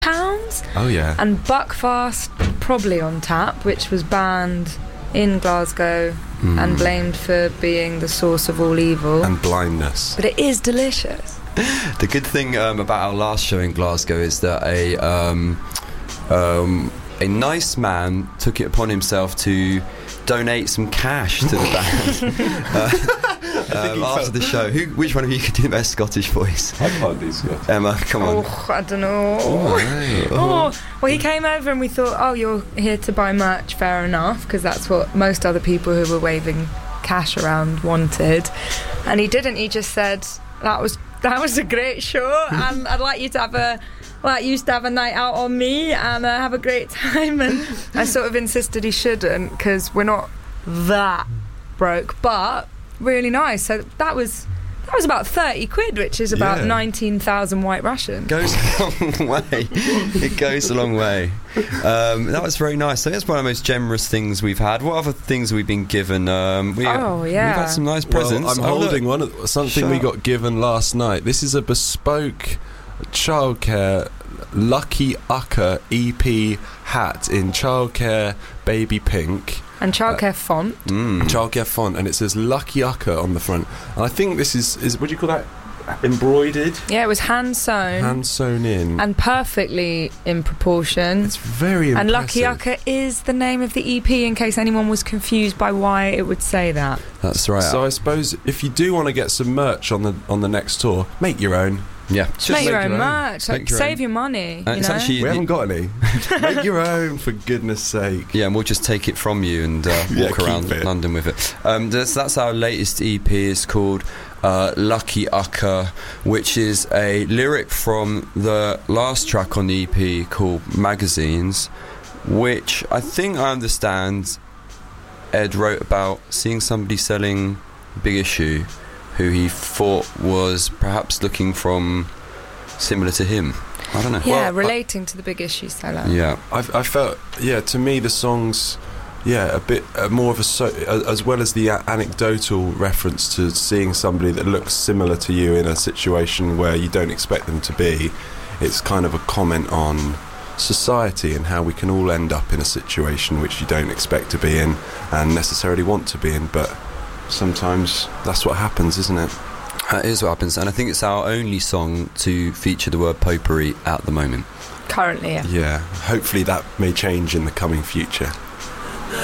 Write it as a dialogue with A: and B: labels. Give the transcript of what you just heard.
A: pounds.
B: Oh yeah.
A: And Buckfast probably on tap, which was banned in Glasgow and blamed for being the source of all evil
B: and blindness.
A: But it is delicious.
C: The good thing about our last show in Glasgow is that a nice man took it upon himself to donate some cash to the band after the show. Which one of you could do the best Scottish voice?
B: I can't do Scottish.
C: Emma, come on.
A: Oh, I don't know. Well, he came over and we thought, oh, you're here to buy merch, fair enough, because that's what most other people who were waving cash around wanted. And he didn't. He just said, that was a great show, and I'd like you to have a night out on me and have a great time. And I sort of insisted he shouldn't, because we're not that broke, but really nice. So that was about 30 quid, which is about 19,000 White Russian.
C: Goes a long way. It goes a long way. That was very nice. So that's one of the most generous things we've had. What other things have we been given? We've had some nice presents.
B: Well, I'm holding something we got given last night. This is a bespoke childcare Lucky Ucker EP hat in childcare baby pink.
A: And childcare font.
B: Childcare font, and it says Lucky Ucker on the front. And I think this is what do you call that? Embroidered?
A: Yeah, it was hand sewn.
B: Hand sewn in.
A: And perfectly in proportion.
B: It's very impressive.
A: And Lucky Ucker is the name of the EP, in case anyone was confused by why it would say that.
C: That's right.
B: So I suppose if you do want to get some merch on the next tour, make your own.
C: Yeah,
A: just make your own merch. Save your money.
B: We haven't got any. Make your own, for goodness sake.
C: Yeah, and we'll just take it from you and walk around London with it. That's our latest EP. It's called Lucky Ucker, which is a lyric from the last track on the EP called Magazines, which I think I understand Ed wrote about seeing somebody selling Big Issue who he thought was perhaps looking from similar to him. I don't know.
A: Yeah, relating to the Big Issue seller.
B: Yeah, I felt, to me the songs, a bit more of as well as the anecdotal reference to seeing somebody that looks similar to you in a situation where you don't expect them to be. It's kind of a comment on society and how we can all end up in a situation which you don't expect to be in and necessarily want to be in, but sometimes that's what happens, isn't it?
C: That is what happens, and I think it's our only song to feature the word potpourri at the moment.
A: Currently,
B: yeah. Hopefully that may change in the coming future.